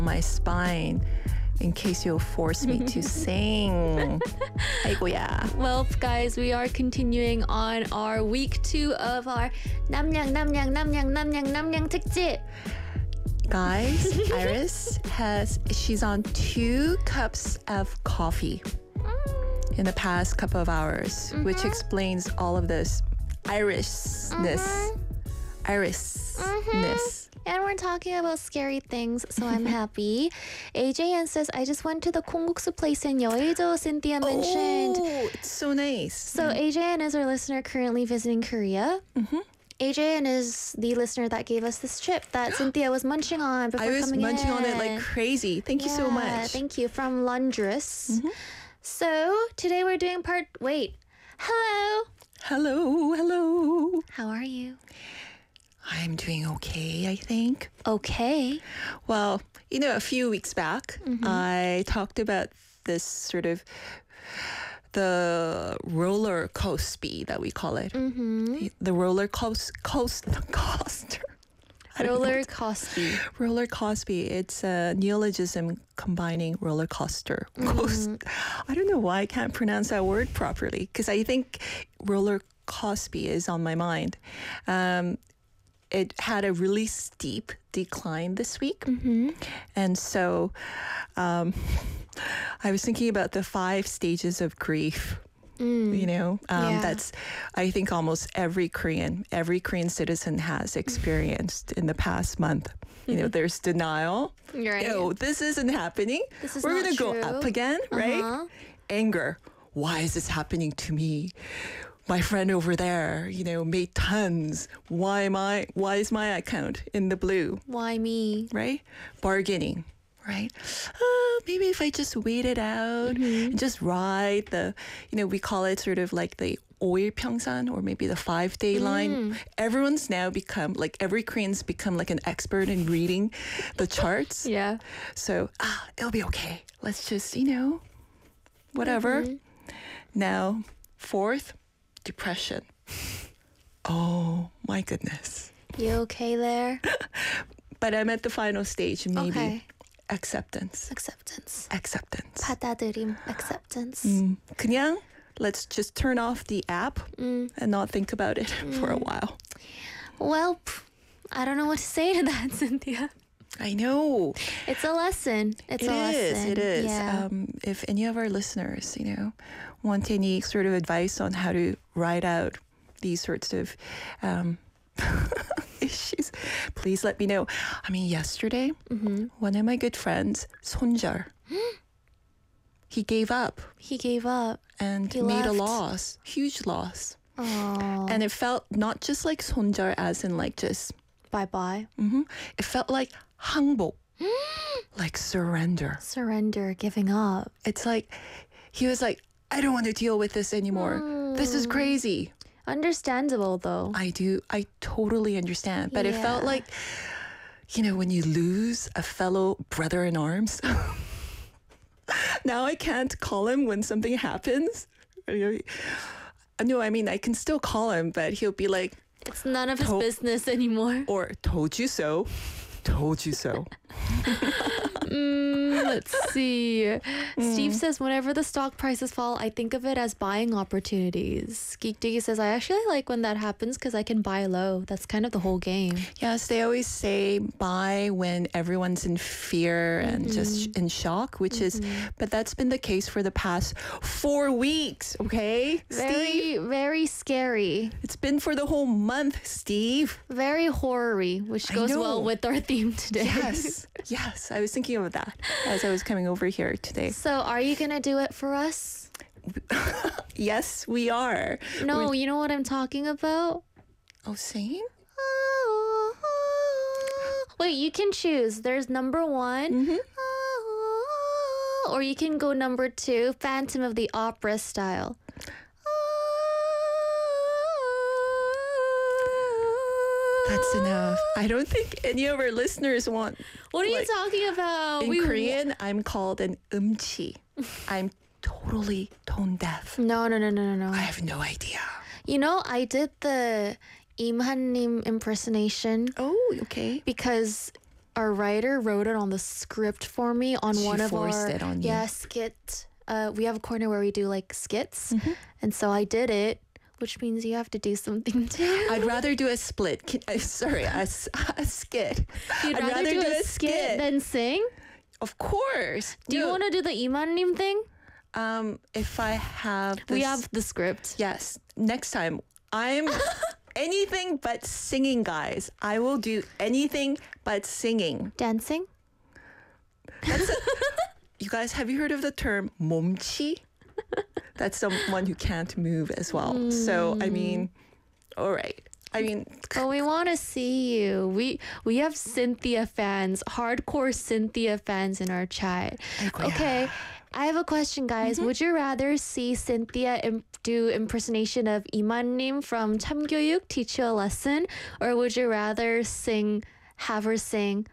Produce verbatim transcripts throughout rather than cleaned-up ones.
my spine in case you'll force me to sing. 아이고야. Well, guys, we are continuing on our week two of our 남양 남양 남양 남양 남양 특집. Guys, Iris has, she's on two cups of coffee in the past couple of hours, mm-hmm. which explains all of this Irisness. Mm-hmm. Irisness. Mm-hmm. And we're talking about scary things, so I'm happy. A J N says, I just went to the 콩국수 place in Yeouido Cynthia mentioned. Oh, it's so nice. So mm. A J N is our listener currently visiting Korea. Mm-hmm. A J N is the listener that gave us this chip that Cynthia was munching on before coming in. I was coming munching in. on it like crazy. Thank yeah, you so much. Thank you. From Lundrus. Mm-hmm. So today we're doing part... Wait. Hello. Hello. Hello. How are you? I'm doing okay, I think. Okay. Well, you know, a few weeks back, mm-hmm. I talked about this sort of the roller coaster that we call it. Mm-hmm. The roller coast, coast, coaster. Roller coaster. Roller coaster. It's a neologism combining roller coaster. Mm-hmm. I don't know why I can't pronounce that word properly because I think roller coaster is on my mind. Um, It had a really steep decline this week. Mm-hmm. And so um, I was thinking about the five stages of grief. Mm. You know, um, yeah. that's, I think, almost every Korean, every Korean citizen has experienced in the past month. You know, there's denial. Right. Oh, this isn't happening. This is We're not gonna true. go up again, right? Uh-huh. Anger. Why is this happening to me? My friend over there, you know, made tons. Why am I, why is my account in the blue? Why me? Right? Bargaining, right? Uh, maybe if I just wait it out mm-hmm. and just ride the, you know, we call it sort of like the 오일 평산 or maybe the five-day mm. line. Everyone's now become, like every Korean's become like an expert in reading the charts. Yeah. So, ah, it'll be okay. Let's just, you know, whatever. Mm-hmm. Now, fourth, depression. Oh my goodness. You okay there? But I'm at the final stage, maybe. Okay. Acceptance. Acceptance. Acceptance. 받아들임. Acceptance. 음, 그냥 let's just turn off the app mm. and not think about it mm. for a while. Well, I don't know what to say to that, Cynthia. I know. It's a lesson. It's it a is, lesson. It is. Yeah. Um, if any of our listeners, you know, want any sort of advice on how to ride out these sorts of um, issues, please let me know. I mean, yesterday, mm-hmm. one of my good friends, 손절, he gave up. He gave up. And he made left. a loss, huge loss. Oh. And it felt not just like 손절 as in like just bye-bye. Mm-hmm. It felt like 항복, like surrender. Surrender, giving up. It's like, he was like, I don't want to deal with this anymore. Mm. This is crazy. Understandable, though. I do. I totally understand. But yeah. It felt like, you know, when you lose a fellow brother in arms. Now I can't call him when something happens. No, I mean, I can still call him, but he'll be like, it's none of his to- business anymore. Or told you so. Told you so. mm, let's see. Mm. Steve says, whenever the stock prices fall, I think of it as buying opportunities. Geek Diggy says, I actually like when that happens because I can buy low. That's kind of the whole game. Yes, they always say buy when everyone's in fear and mm-hmm. just in shock, which mm-hmm. is, but that's been the case for the past four weeks, okay? Very, Steve? very scary. It's been for the whole month, Steve. Very horror-y, which goes well with our theme today. Yes, yes. I was thinking of that as I was coming over here today. So are you going to do it for us? Yes, we are. No, We're... you know what I'm talking about? Oh, sing? Wait, you can choose. There's number one. Mm-hmm. Or you can go number two, Phantom of the Opera style. That's enough. I don't think any of our listeners want... What are like, you talking about? In we, Korean, I'm called an 음치. I'm totally tone deaf. No, no, no, no, no, no. I have no idea. You know, I did the Im Han-nim impersonation. Oh, okay. Because our writer wrote it on the script for me on She one of forced our it on you. yeah skit. Uh, we have a corner where we do like skits, Mm-hmm. and so I did it, which means you have to do something too. I'd rather do a split. Can, uh, sorry, a, s- a skit. You'd I'd rather, do, a skit than sing? Of course. Do you No, want to do the imanim thing? Um, if I have this, We have the script. yes. Next time, I'm anything but singing, guys. I will do anything but singing. Dancing? You guys, have you heard of the term 몸치? That's someone who can't move as well. So, I mean, all right. I mean, But we want to see you. We we have Cynthia fans, hardcore Cynthia fans in our chat. 아이고야. Okay, I have a question, guys. Would you rather see Cynthia imp- do impersonation of Imanim from 참교육, teach you a lesson, or would you rather sing, have her sing?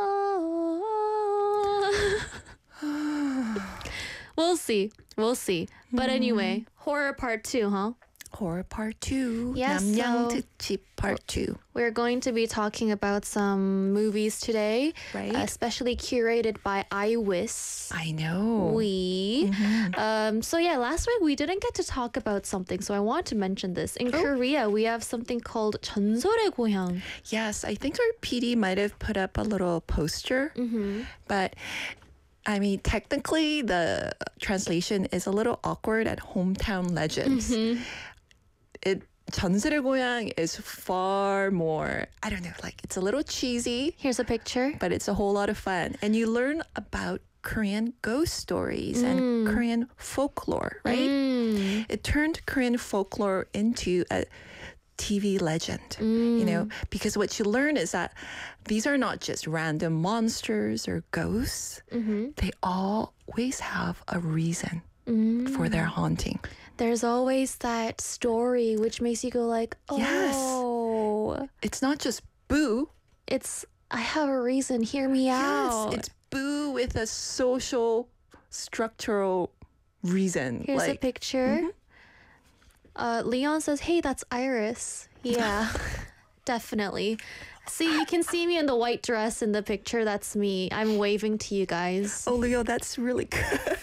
"Oh." We'll see. We'll see. But anyway, horror part two, huh? horror part two. Yes, 남양 so- 특집 part two. We're going to be talking about some movies today, Right. especially curated by iWis. I know. We. Um, so yeah, last week we didn't get to talk about something, so I want to mention this. In Korea, we have something called 전설의 고향. Yes, I think our P D might have put up a little poster, but I mean, technically, the translation is a little awkward at hometown legends. It 전설의 고향 is far more, I don't know, like it's a little cheesy, Here's a picture. but it's a whole lot of fun. And you learn about Korean ghost stories and Korean folklore, right? Mm. It turned Korean folklore into a T V legend, you know, because what you learn is that these are not just random monsters or ghosts. They always have a reason for their haunting. There's always that story which makes you go like, Yes. oh, It's not just boo. it's, I have a reason, hear me out. Yes, it's boo with a social, structural reason. Here's a like, picture. Uh, Leon says, hey, that's Iris. Yeah, definitely. See, you can see me in the white dress in the picture. That's me. I'm waving to you guys. oh, Leo, that's really good.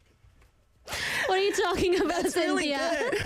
What are you talking about, That's really Cynthia? good.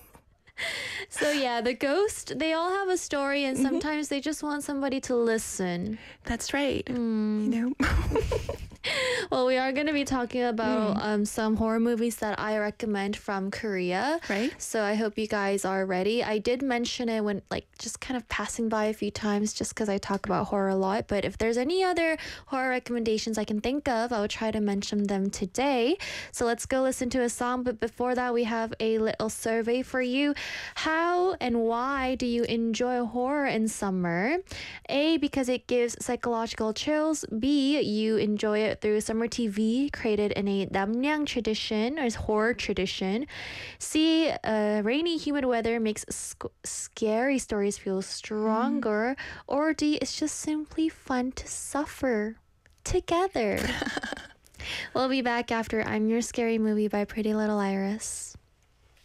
So yeah, the ghost, they all have a story, and sometimes they just want somebody to listen. That's right. Mm. You know? Well, we are going to be talking about um, some horror movies that I recommend from Korea. Right. So I hope you guys are ready. I did mention it when, like, just kind of passing by a few times just because I talk about horror a lot. But if there's any other horror recommendations I can think of, I'll try to mention them today. So let's go listen to a song. But before that, we have a little survey for you. How and why do you enjoy horror in summer? A, because it gives psychological chills. B, you enjoy it through summer T V created in a Namnyang tradition or horror tradition. C, uh, rainy, humid weather makes sc- scary stories feel stronger. Or D, it's just simply fun to suffer together. We'll be back after I'm Your Scary Movie by Pretty Little Iris.